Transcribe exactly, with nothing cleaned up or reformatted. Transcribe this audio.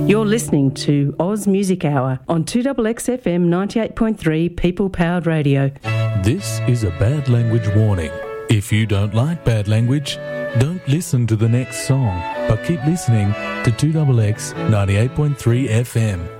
You're listening to Oz Music Hour on two X X F M ninety-eight point three People Powered Radio. This is a bad language warning. If you don't like bad language, don't listen to the next song, but keep listening to two X X ninety-eight point three F M.